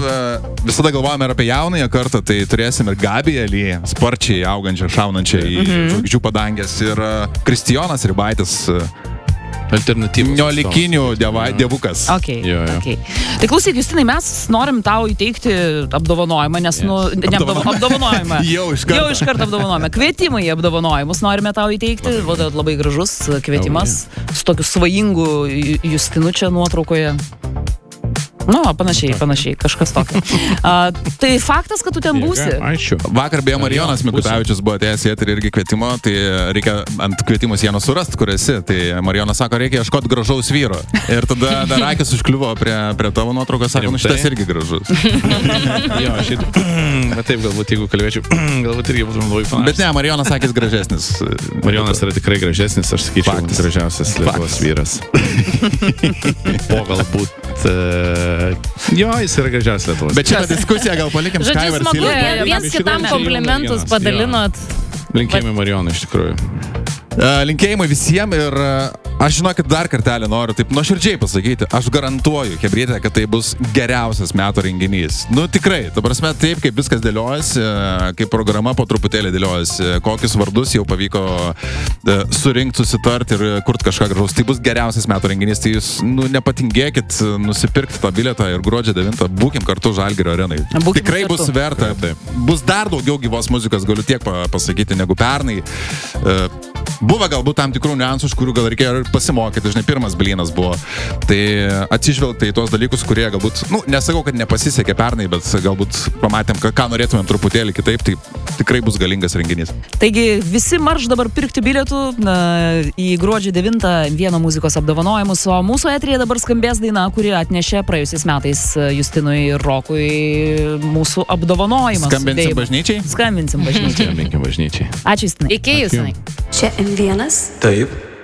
visada galvojame ir apie jaunąją kartą, tai turėsim ir Gabiją Ly, sparčiai augančią, šaunančią į žvaigždžių padangės, ir Kristijonas Ribaitis, alternatyvus neolikinių dievukas. Okay. Tai klausyk, Justinai, mes norim tau įteikti apdovanojimą, nes, apdovanojimą. Jau iš karto apdovanojimą. Kvietimą į apdovanojimus norime tau įteikti. Labai gražus kvietimas su tokiu svajingu Justinu čia nuotraukoje. Panašiai, kažkas tokio. Tai faktas, kad tu ten būsi. Ačiū. Vakar beje Marijonas Mikutavičius buvo atėjęs į eterį irgi kvietimo, tai reikia ant kvietimų sienos surasti, kur esi. Tai Marijonas sako, reikia ieškoti gražaus vyro. Ir tada dar akis užkliuvo prie tavo nuotraukos, sako, šitas irgi gražus. Jo, bet taip, galbūt jeigu kalbėčiau, galbūt irgi būtum labai panašus. Bet ne, Marijonas sakys gražesnis. Marijonas yra tikrai gražesnis, aš sakyčiau, gražiausias Lietuvos vyras. O galbūt jo, jis yra gražiausias Lietuvos. Bet šitą diskusiją gal palikim Sky Žodžiu, smagu, viens kitam komplimentus padalinot. Linkėjimai Marijonai, iš tikrųjų. Linkėjimai visiems ir aš žinokit dar kartelį noriu taip nuoširdžiai pasakyti, aš garantuoju, Chebrytė, kad tai bus geriausias metų renginys. Tikrai, ta prasme, taip kaip viskas dėliojasi, kaip programa po truputėlį dėliojasi, kokius vardus jau pavyko surinkti, susitarti ir kurti kažką gražaus. Tai bus geriausias metų renginys, tai jūs nepatingėkit nusipirkti tą bilietą ir gruodžio 9 būkim kartu Žalgirio arenai. Tikrai bus verta. Bus dar daugiau gyvos muzikos, galiu tiek pasakyti, negu pernai. Buvo galbūt tam tikrų niuansų, iš kurių gal reikėjo pasimokyti, žinai, pirmas blynas buvo. Tai atsižvelgti į tuos dalykus, kurie galbūt, nesakau, kad nepasisekė pernai, bet galbūt pamatėm, ką norėtumėm truputėlį kitaip, tai tikrai bus galingas renginys. Taigi visi marš dabar pirkti bilietų į gruodžio 9 Vieno muzikos apdovanojimus, o mūsų eteryje dabar skambės daina, kuri atnešė praėjusiais metais Justinui ir Rokui mūsų apdovanojimą. Skambinsim bažnyčiai? Skambinsim bažnyčiai. Skambinkim bažnyčiai. Ačiū, Justinai. Iki, Justinai. Čia M1. Taip.